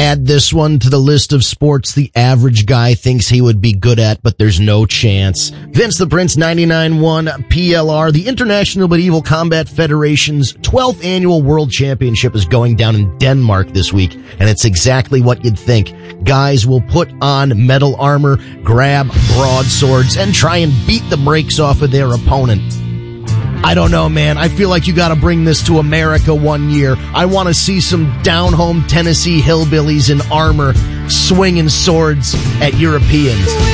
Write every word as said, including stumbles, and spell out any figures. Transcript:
add this one to the list of sports the average guy thinks he would be good at, but there's no chance. Vince the Prince ninety-nine point one P L R, the International Medieval Combat Federation's twelfth annual World Championship is going down in Denmark this week, and it's exactly what you'd think. Guys will put on metal armor, grab broadswords, and try and beat the brakes off of their opponent. I don't know, man. I feel like you gotta bring this to America one year. I want to see some down-home Tennessee hillbillies in armor swinging swords at Europeans.